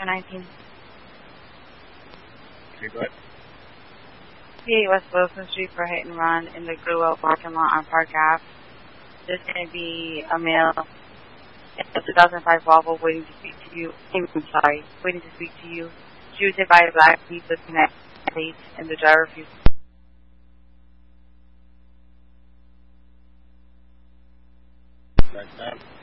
for 19. Okay, go ahead. 58 West Wilson Street for hit and run in the Goodwill parking lot on Park Ave. There's going to be a male in a 2005 Volvo waiting to speak to you. Waiting to speak to you. She was hit by a black piece with connect plate, and the driver refused. Right now.